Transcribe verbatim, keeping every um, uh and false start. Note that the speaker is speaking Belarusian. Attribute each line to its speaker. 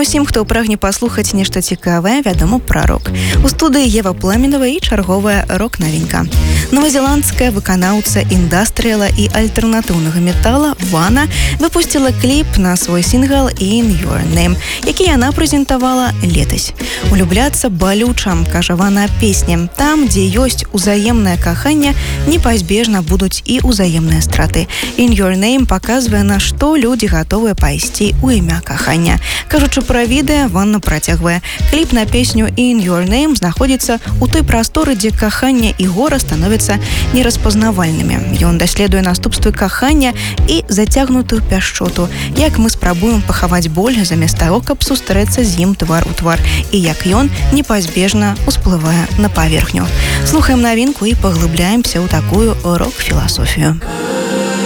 Speaker 1: ўсім, хто прагне паслухаць нешта цікавае, вядома, пра рок. У студыі Ева Пламенова і чарговая рок-навінка. Новазеландская выканаўца індастрыяла і альтэрнатыўнага метала Вана выпусціла кліп на свой сінгл «In Your Name», які яна прэзентавала летась. Улюбляцца балюча, кажа Вана песні. Там, дзе ёсць узаемнае каханне, непазбежна будуць і узаемныя страты. «In Your Name» паказвае, на што людзі гатовыя пайсці ў імя кахання. Кажучы пра відэа, Ванна працягвае. Кліп на песню «In Your Name» знаходзіцца ў той прасторы, дзе каханне і гора становяцца нераспазнавальнымі. Ён даследуе наступствы кахання і зацягнутую пяшчоту, як мы спрабуем пахаваць боль замест таго, каб сустрэцца з ім твар у твар, і як ён непазбежна ўсплывае на паверхню. Слухаем навінку і паглыбляемся ў такую рок-філасофію.